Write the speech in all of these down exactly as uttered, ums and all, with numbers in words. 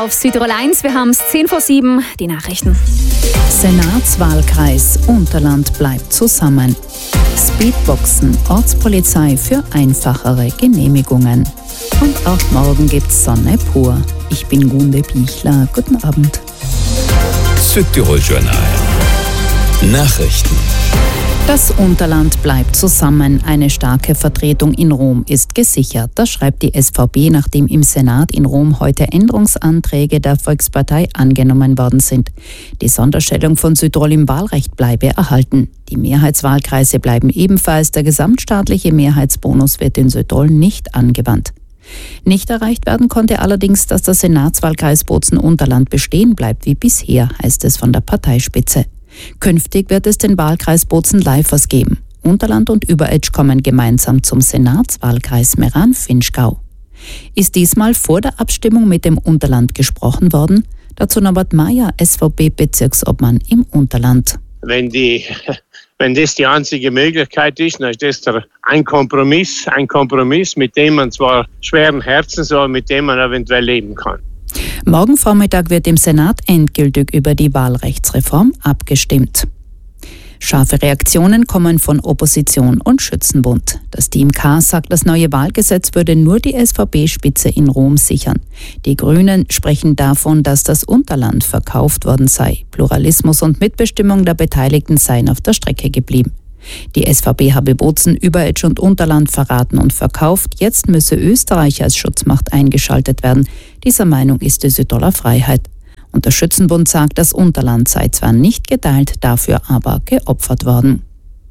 auf Südtirol eins. Wir haben es zehn vor sieben, die Nachrichten. Senatswahlkreis Unterland bleibt zusammen. Speedboxen, Ortspolizei für einfachere Genehmigungen. Und auch morgen gibt's Sonne pur. Ich bin Gunde Bichler. Guten Abend. Südtirol Journal. Nachrichten. Das Unterland bleibt zusammen. Eine starke Vertretung in Rom ist gesichert. Das schreibt die S V B, nachdem im Senat in Rom heute Änderungsanträge der Volkspartei angenommen worden sind. Die Sonderstellung von Südtirol im Wahlrecht bleibe erhalten. Die Mehrheitswahlkreise bleiben ebenfalls. Der gesamtstaatliche Mehrheitsbonus wird in Südtirol nicht angewandt. Nicht erreicht werden konnte allerdings, dass der Senatswahlkreis Bozen-Unterland bestehen bleibt wie bisher, heißt es von der Parteispitze. Künftig wird es den Wahlkreis Bozen-Leifers geben. Unterland und Überetsch kommen gemeinsam zum Senatswahlkreis Meran-Vinschgau. Ist diesmal vor der Abstimmung mit dem Unterland gesprochen worden? Dazu Norbert Mayer, S V B-Bezirksobmann im Unterland. Wenn, die, wenn das die einzige Möglichkeit ist, dann ist das der, ein Kompromiss, ein Kompromiss, mit dem man zwar schweren Herzens, aber mit dem man eventuell leben kann. Morgen Vormittag wird im Senat endgültig über die Wahlrechtsreform abgestimmt. Scharfe Reaktionen kommen von Opposition und Schützenbund. Das Team K sagt, das neue Wahlgesetz würde nur die S V B-Spitze in Rom sichern. Die Grünen sprechen davon, dass das Unterland verkauft worden sei. Pluralismus und Mitbestimmung der Beteiligten seien auf der Strecke geblieben. Die S V B habe Bozen, Überetsch und Unterland verraten und verkauft. Jetzt müsse Österreich als Schutzmacht eingeschaltet werden. Dieser Meinung ist die Südtiroler Freiheit. Und der Schützenbund sagt, das Unterland sei zwar nicht geteilt, dafür aber geopfert worden.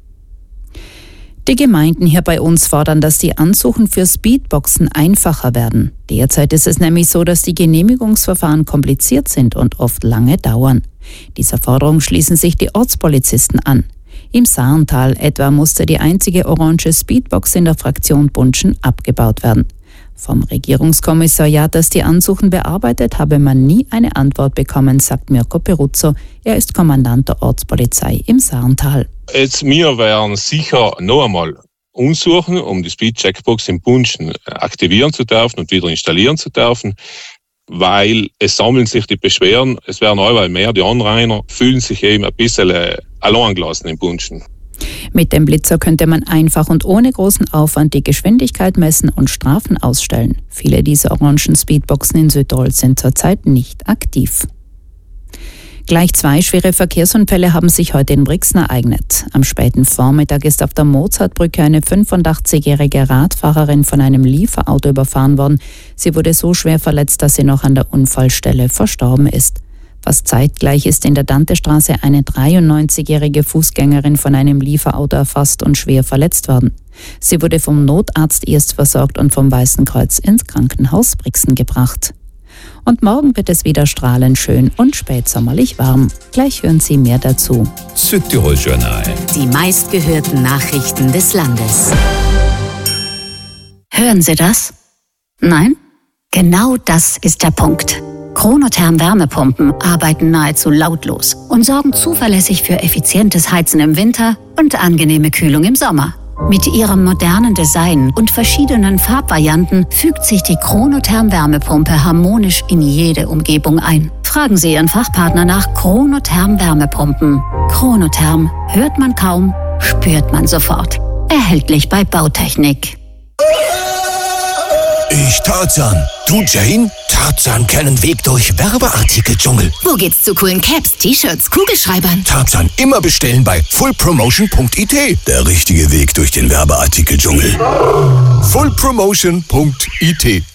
Die Gemeinden hier bei uns fordern, dass die Ansuchen für Speedboxen einfacher werden. Derzeit ist es nämlich so, dass die Genehmigungsverfahren kompliziert sind und oft lange dauern. Dieser Forderung schließen sich die Ortspolizisten an. Im Saarntal etwa musste die einzige orange Speedbox in der Fraktion Bunschen abgebaut werden. Vom Regierungskommissariat, das die Ansuchen bearbeitet, habe man nie eine Antwort bekommen, sagt Mirko Peruzzo. Er ist Kommandant der Ortspolizei im Saarntal. Jetzt, wir werden sicher noch einmal umsuchen, um die Speed-Checkbox in Bunschen aktivieren zu dürfen und wieder installieren zu dürfen, weil es sammeln sich die Beschwerden, es werden allweil mehr, die Anrainer fühlen sich eben ein bisschen äh, allein gelassen in Bunschen. Mit dem Blitzer könnte man einfach und ohne großen Aufwand die Geschwindigkeit messen und Strafen ausstellen. Viele dieser orangen Speedboxen in Südtirol sind zurzeit nicht aktiv. Gleich zwei schwere Verkehrsunfälle haben sich heute in Brixen ereignet. Am späten Vormittag ist auf der Mozartbrücke eine fünfundachtzigjährige Radfahrerin von einem Lieferauto überfahren worden. Sie wurde so schwer verletzt, dass sie noch an der Unfallstelle verstorben ist. Fast zeitgleich ist in der Dantestraße eine dreiundneunzigjährige Fußgängerin von einem Lieferauto erfasst und schwer verletzt worden. Sie wurde vom Notarzt erst versorgt und vom Weißen Kreuz ins Krankenhaus Brixen gebracht. Und morgen wird es wieder strahlend schön und spätsommerlich warm. Gleich hören Sie mehr dazu. Südtirol Journal. Die meistgehörten Nachrichten des Landes. Hören Sie das? Nein? Genau das ist der Punkt. Chronotherm Wärmepumpen arbeiten nahezu lautlos und sorgen zuverlässig für effizientes Heizen im Winter und angenehme Kühlung im Sommer. Mit ihrem modernen Design und verschiedenen Farbvarianten fügt sich die Chronotherm Wärmepumpe harmonisch in jede Umgebung ein. Fragen Sie Ihren Fachpartner nach Chronotherm Wärmepumpen. Chronotherm hört man kaum, spürt man sofort. Erhältlich bei Bautechnik. Ich Tarzan. Du Jane? Tarzan kennen Weg durch Werbeartikeldschungel. Wo geht's zu coolen Caps, T-Shirts, Kugelschreibern? Tarzan immer bestellen bei full promotion punkt i t. Der richtige Weg durch den Werbeartikeldschungel. full promotion punkt i t